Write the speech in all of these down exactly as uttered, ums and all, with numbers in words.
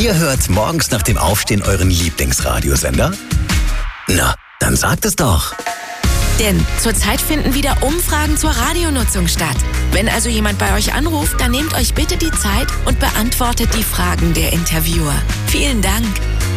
Ihr hört morgens nach dem Aufstehen euren Lieblingsradiosender? Na, dann sagt es doch. Denn zurzeit finden wieder Umfragen zur Radionutzung statt. Wenn also jemand bei euch anruft, dann nehmt euch bitte die Zeit und beantwortet die Fragen der Interviewer. Vielen Dank.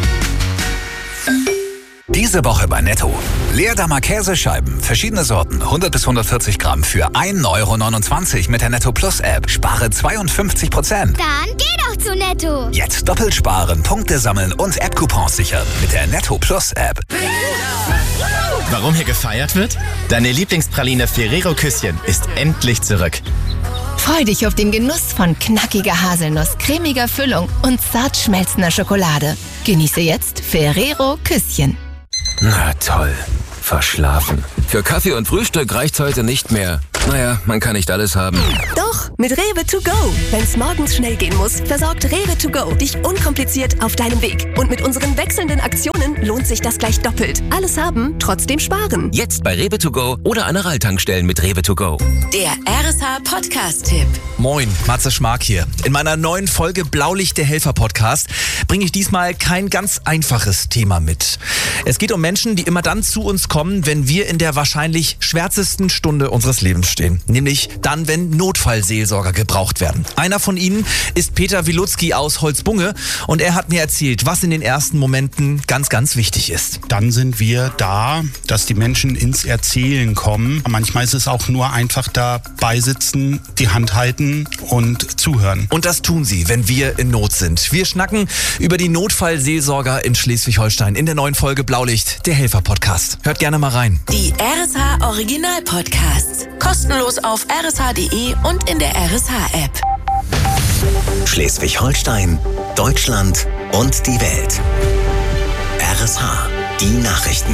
Diese Woche bei Netto. Leerdammer Käsescheiben, verschiedene Sorten, hundert bis hundertvierzig Gramm für ein Euro neunundzwanzig mit der Netto Plus App. Spare zweiundfünfzig Prozent. Dann geh doch zu Netto. Jetzt doppelt sparen, Punkte sammeln und App-Coupons sichern mit der Netto Plus App. Warum hier gefeiert wird? Deine Lieblingspraline Ferrero Küsschen ist endlich zurück. Freu dich auf den Genuss von knackiger Haselnuss, cremiger Füllung und zart schmelzender Schokolade. Genieße jetzt Ferrero Küsschen. Na toll, verschlafen. Für Kaffee und Frühstück reicht's heute nicht mehr. Naja, man kann nicht alles haben. Doch, mit Rewe to go. Wenn's morgens schnell gehen muss, versorgt Rewe to go dich unkompliziert auf deinem Weg. Und mit unseren wechselnden Aktionen lohnt sich das gleich doppelt. Alles haben, trotzdem sparen. Jetzt bei Rewe to go oder an der Ralltankstellen mit Rewe to go. Der R S H Podcast-Tipp. Moin, Matze Schmark hier. In meiner neuen Folge Blaulicht der Helfer Podcast bringe ich diesmal kein ganz einfaches Thema mit. Es geht um Menschen, die immer dann zu uns kommen, wenn wir in der wahrscheinlich schwärzesten Stunde unseres Lebens stehen. Nämlich dann, wenn Notfallseelsorger gebraucht werden. Einer von ihnen ist Peter Wilutzki aus Holzbunge und er hat mir erzählt, was in den ersten Momenten ganz, ganz wichtig ist. Dann sind wir da, dass die Menschen ins Erzählen kommen. Manchmal ist es auch nur einfach dabei sitzen, die Hand halten und zuhören. Und das tun sie, wenn wir in Not sind. Wir schnacken über die Notfallseelsorger in Schleswig-Holstein in der neuen Folge Blaulicht, der Helfer-Podcast. Hört gerne mal rein. Die R S H Original-Podcasts. Kostenlos auf r s h punkt d e und in der R S H-App. Schleswig-Holstein, Deutschland und die Welt. R S H, die Nachrichten.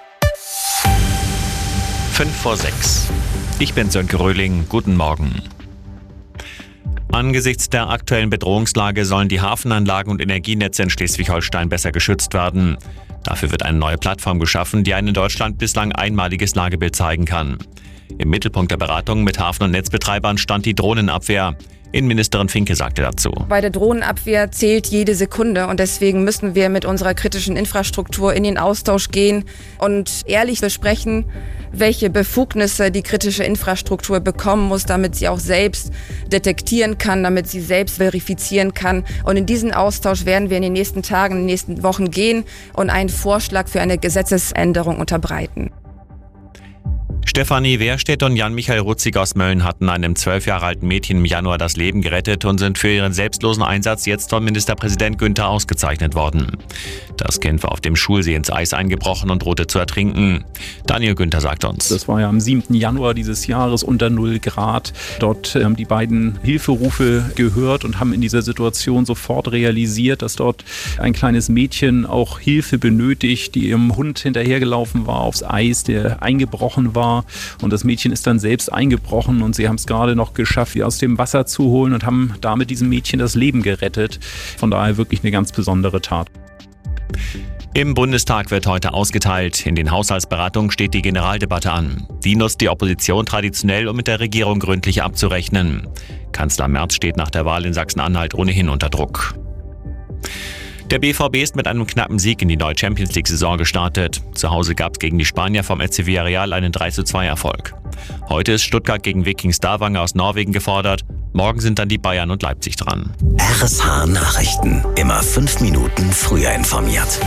Fünf vor sechs. Ich bin Sönke Röhling. Guten Morgen. Angesichts der aktuellen Bedrohungslage sollen die Hafenanlagen und Energienetze in Schleswig-Holstein besser geschützt werden. Dafür wird eine neue Plattform geschaffen, die ein in Deutschland bislang einmaliges Lagebild zeigen kann. Im Mittelpunkt der Beratungen mit Hafen- und Netzbetreibern stand die Drohnenabwehr. Innenministerin Finke sagte dazu: Bei der Drohnenabwehr zählt jede Sekunde und deswegen müssen wir mit unserer kritischen Infrastruktur in den Austausch gehen und ehrlich besprechen, welche Befugnisse die kritische Infrastruktur bekommen muss, damit sie auch selbst detektieren kann, damit sie selbst verifizieren kann. Und in diesen Austausch werden wir in den nächsten Tagen, in den nächsten Wochen gehen und einen Vorschlag für eine Gesetzesänderung unterbreiten. Stefanie Wehrstedt und Jan-Michael Rutzig aus Mölln hatten einem zwölf Jahre alten Mädchen im Januar das Leben gerettet und sind für ihren selbstlosen Einsatz jetzt von Ministerpräsident Günther ausgezeichnet worden. Das Kind war auf dem Schulsee ins Eis eingebrochen und drohte zu ertrinken. Daniel Günther sagt uns: Das war ja am siebten Januar dieses Jahres unter null Grad. Dort haben die beiden Hilferufe gehört und haben in dieser Situation sofort realisiert, dass dort ein kleines Mädchen auch Hilfe benötigt, die ihrem Hund hinterhergelaufen war aufs Eis, der eingebrochen war. Und das Mädchen ist dann selbst eingebrochen und sie haben es gerade noch geschafft, sie aus dem Wasser zu holen und haben damit diesem Mädchen das Leben gerettet. Von daher wirklich eine ganz besondere Tat. Im Bundestag wird heute ausgeteilt. In den Haushaltsberatungen steht die Generaldebatte an. Die nutzt die Opposition traditionell, um mit der Regierung gründlich abzurechnen. Kanzler Merz steht nach der Wahl in Sachsen-Anhalt ohnehin unter Druck. Der B V B ist mit einem knappen Sieg in die neue Champions-League-Saison gestartet. Zu Hause gab es gegen die Spanier vom F C Villarreal einen drei zu zwei Erfolg. Heute ist Stuttgart gegen Viking Stavanger aus Norwegen gefordert. Morgen sind dann die Bayern und Leipzig dran. R S H Nachrichten. Immer fünf Minuten früher informiert.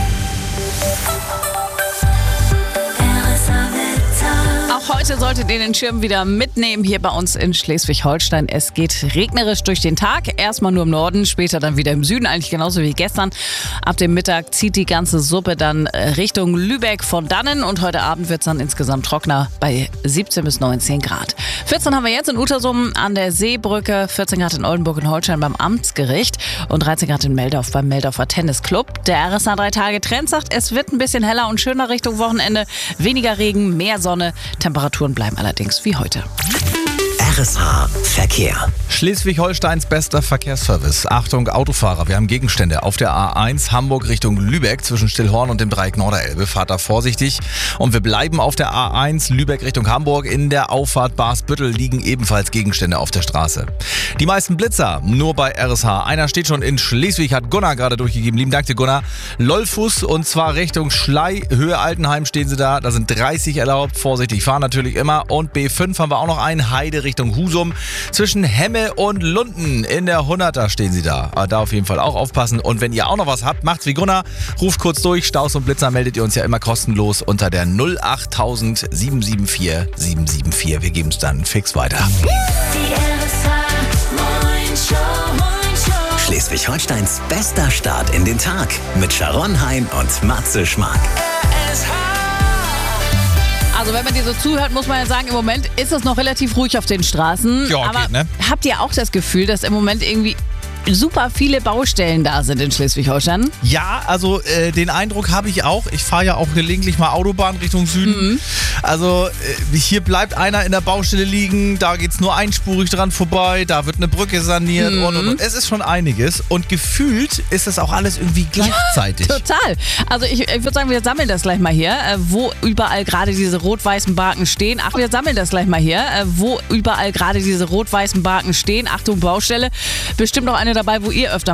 Auch heute solltet ihr den Schirm wieder mitnehmen hier bei uns in Schleswig-Holstein. Es geht regnerisch durch den Tag. Erstmal nur im Norden, später dann wieder im Süden, eigentlich genauso wie gestern. Ab dem Mittag zieht die ganze Suppe dann Richtung Lübeck von dannen und heute Abend wird es dann insgesamt trockener bei siebzehn bis neunzehn Grad. vierzehn haben wir jetzt in Utersum an der Seebrücke, vierzehn Grad in Oldenburg und Holstein beim Amtsgericht und dreizehn Grad in Meldorf beim Meldorfer Tennisclub. Der R S H drei Tage Trend sagt, es wird ein bisschen heller und schöner Richtung Wochenende. Weniger Regen, mehr Sonne. Temperaturen bleiben allerdings wie heute. R S H Verkehr. Schleswig-Holsteins bester Verkehrsservice. Achtung, Autofahrer, wir haben Gegenstände auf der A eins Hamburg Richtung Lübeck zwischen Stillhorn und dem Dreieck Norderelbe. Fahrt da vorsichtig. Und wir bleiben auf der A eins Lübeck Richtung Hamburg. In der Auffahrt Barsbüttel liegen ebenfalls Gegenstände auf der Straße. Die meisten Blitzer nur bei R S H. Einer steht schon in Schleswig, hat Gunnar gerade durchgegeben. Lieben Dank dir, Gunnar. Lollfuß und zwar Richtung Schlei, Höhe Altenheim stehen sie da. Da sind dreißig erlaubt. Vorsichtig fahren natürlich immer. Und B fünf haben wir auch noch einen. Heide Richtung Husum. Zwischen Hemme und Lunden in der hunderter stehen sie da. Da auf jeden Fall auch aufpassen. Und wenn ihr auch noch was habt, macht's wie Gunnar. Ruft kurz durch. Staus und Blitzer meldet ihr uns ja immer kostenlos unter der null acht tausend sieben sieben vier sieben sieben vier. Wir geben es dann fix weiter. Schleswig-Holsteins bester Start in den Tag mit Sharon Hein und Matze Schmark. Also wenn man dir so zuhört, muss man ja sagen, im Moment ist es noch relativ ruhig auf den Straßen. Ja, aber geht, ne? Habt ihr auch das Gefühl, dass im Moment irgendwie super viele Baustellen da sind in Schleswig-Holstein? Ja, also äh, den Eindruck habe ich auch. Ich fahre ja auch gelegentlich mal Autobahn Richtung Süden. Mhm. Also äh, hier bleibt einer in der Baustelle liegen, da geht's nur einspurig dran vorbei, da wird eine Brücke saniert mhm. und, und, und. Es ist schon einiges und gefühlt ist das auch alles irgendwie gleichzeitig. Ja, total. Also ich, ich würde sagen, wir sammeln das gleich mal hier, äh, wo überall gerade diese rot-weißen Balken stehen. Ach, wir sammeln das gleich mal hier, äh, wo überall gerade diese rot-weißen Balken stehen. Achtung, Baustelle. Bestimmt noch eine dabei, wo ihr öfter